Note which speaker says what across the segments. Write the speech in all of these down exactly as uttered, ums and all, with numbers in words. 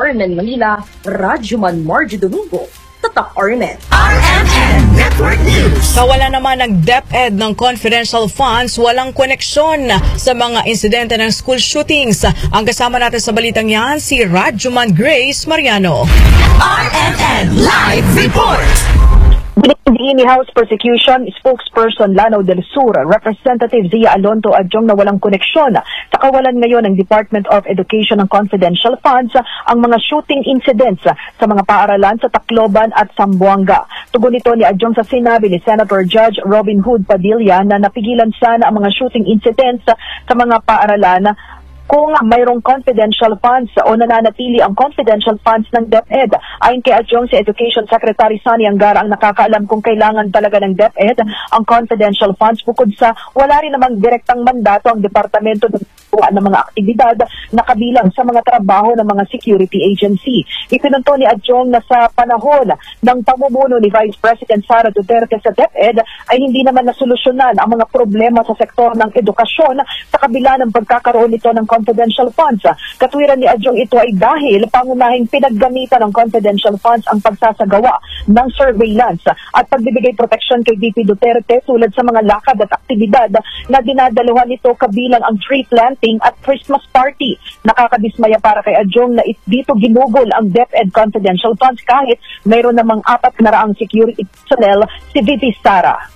Speaker 1: R M N Manila, Radyoman Margie Domingo, Tatak R M N.
Speaker 2: R M N Network News.
Speaker 3: Kawalan naman ng DepEd ng confidential funds, walang koneksyon sa mga insidente ng school shootings. Ang kasama natin sa balitang yan, si Radyoman Grace Mariano.
Speaker 2: R M N Live Report.
Speaker 4: Binigyan ni House Prosecution Spokesperson Lanao del Sur, Representative Zia Alonto Adjong na walang koneksyon sa kawalan ngayon ng Department of Education ng confidential funds ang mga shooting incidents sa mga paaralan sa Tacloban at Zamboanga. Tugon ito ni Adjong sa sinabi ni Senator Judge Robin Hood Padilla na napigilan sana ang mga shooting incidents sa mga paaralan kung mayroong confidential funds o nananatili ang confidential funds ng DepEd. Ayon kay Adjong, si Education Secretary Sani Angara ang nakakaalam kung kailangan talaga ng DepEd ang confidential funds bukod sa wala rin namang direktang mandato ang departamento ng ng mga aktibidad na kabilang sa mga trabaho ng mga security agency. Ipinunto ni Adjong na sa panahon ng pamumuno ni Vice President Sara Duterte sa DepEd ay hindi naman nasolusyonan ang mga problema sa sektor ng edukasyon sa kabila ng pagkakaroon nito ng confidential funds. Katwiran ni Adjong, ito ay dahil pangunahing pinaggamitan ng confidential funds ang pagsasagawa ng surveillance at pagbibigay proteksyon kay V P Duterte tulad sa mga lakad at aktibidad na dinadaluhan nito kabilang ang tree planting at Christmas party. Nakakadismaya para kay Adjong na dito ginugol ang DepEd confidential funds kahit mayroon namang apat na raang security personnel si V P Sara.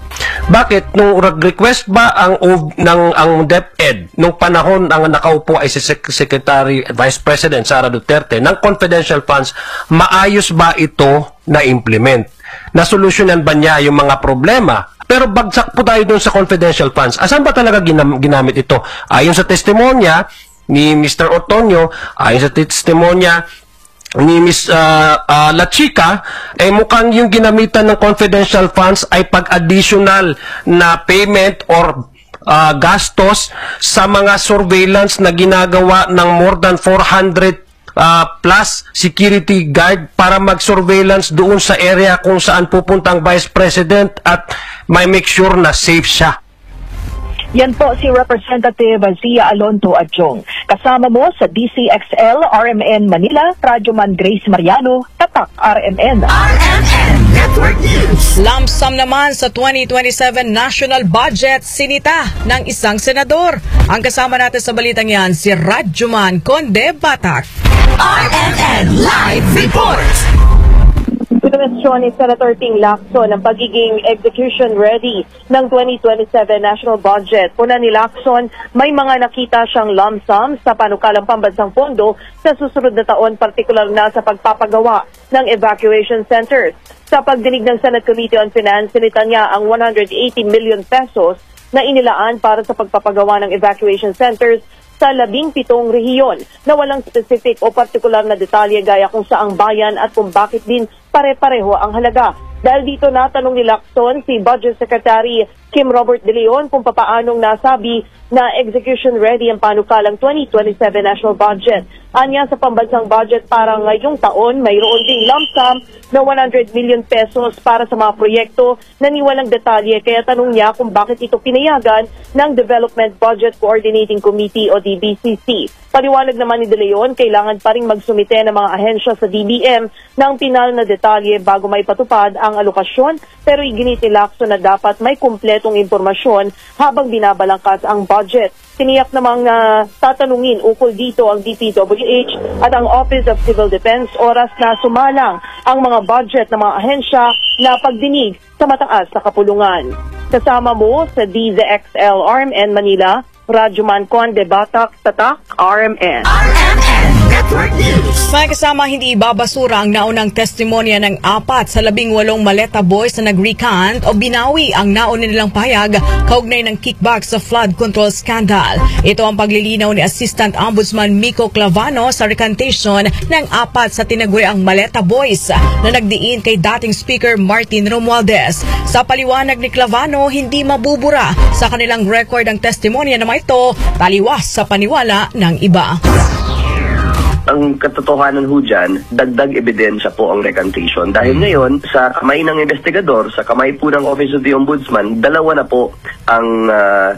Speaker 5: Bakit nung request ba ang ng ang DepEd nung panahon ang nakaupo ay si Secretary Vice President Sara Duterte ng confidential funds, maayos ba ito na implement? Nasolusyonan ba niya yung mga problema? Pero bagsak po tayo doon sa confidential funds. Asan ba talaga ginam ginamit ito? Ayon sa testimonya ni Mister Otonio, ayon sa testimonya ni Miss uh, uh, La Chica, eh mukhang yung ginamitan ng confidential funds ay pag-additional na payment or uh, gastos sa mga surveillance na ginagawa ng more than four hundred uh, plus security guard para mag-surveillance doon sa area kung saan pupunta ang Vice President at may make sure na safe siya.
Speaker 4: Yan po si Representative Zia Alonto Adjong. Kasama mo sa D C X L R M N Manila, Radyoman Grace Mariano, Tatak R M N.
Speaker 2: R M N Network News.
Speaker 3: Lump sum naman sa twenty twenty-seven national budget sinita ng isang senador. Ang kasama natin sa balitang yan, si Radyoman Conde Batak.
Speaker 2: R M N Live Report.
Speaker 4: Pinumensyon ni Senator Ting Lacson ang pagiging execution ready ng twenty twenty-seven national budget. Puna ni Lacson, may mga nakita siyang lump sum sa panukalang pambansang pondo sa susunod na taon, partikular na sa pagpapagawa ng evacuation centers. Sa pagdinig ng Senate Committee on Finance, sinita niya ang one hundred eighty million pesos na inilaan para sa pagpapagawa ng evacuation centers sa labing pitong rehiyon na walang specific o partikular na detalye gaya kung saang bayan at kung bakit din pare-pareho ang halaga. Dahil dito natanong ni Lacson si Budget Secretary Kim Robert De Leon kung papaanong nasabi na execution ready ang panukalang twenty twenty-seven national budget. Anya, sa pambansang budget para ngayong taon, mayroon ding lump sum na one hundred million pesos para sa mga proyekto na ni walang detalye. Kaya tanong niya kung bakit ito pinayagan ng Development Budget Coordinating Committee o D B C C. Paliwanag naman ni De Leon, kailangan pa rin magsumite ng mga ahensya sa D B M ng pinal na detalye bago may patupad ang alokasyon, pero iginit ni Lacson na dapat may kumpletong impormasyon habang binabalangkas ang budget. Tiniyak namang uh, tatanungin ukol dito ang D P W H at ang Office of Civil Defense oras na sumalang ang mga budget ng mga ahensya na pagdinig sa mataas na kapulungan. Kasama mo sa D Z X L R M N Manila, Radyoman Conde Batak, Tatak R M N.
Speaker 2: R M N Network News.
Speaker 3: May kasama hindi ibabasura ang naunang testimonya ng apat sa labing walong Maleta boys na nag-recant o binawi ang nauna nilang pahayag kaugnay ng kickback sa flood control scandal. Ito ang paglilinaw ni Assistant Ombudsman Miko Clavano sa recantation ng apat sa tinaguriang Maleta boys na nagdiin kay dating Speaker Martin Romualdez. Sa paliwanag ni Clavano, hindi mabubura sa kanilang record ang testimonya na ito, taliwas sa paniwala ng iba.
Speaker 6: Ang katotohanan ho dyan, dagdag ebidensya po ang recantation. Dahil ngayon, sa kamay ng investigador, sa kamay po ng Office of the Ombudsman, dalawa na po ang uh,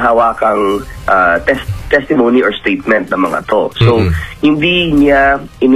Speaker 6: hinahawakang uh, test testimony or statement ng mga to. So, mm-hmm. hindi niya